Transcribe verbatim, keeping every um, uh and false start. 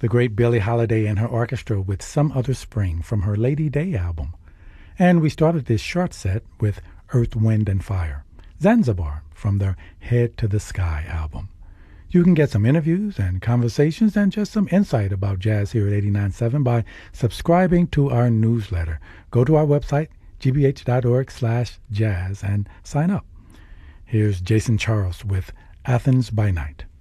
the great Billie Holiday and her orchestra with Some Other Spring from her Lady Day album. And we started this short set with Earth, Wind, and Fire, Zanzibar from their Head to the Sky album. You can get some interviews and conversations and just some insight about jazz here at eighty-nine point seven by subscribing to our newsletter. Go to our website, g b h dot org slash jazz, and sign up. Here's Jason Charles with Athens by Night.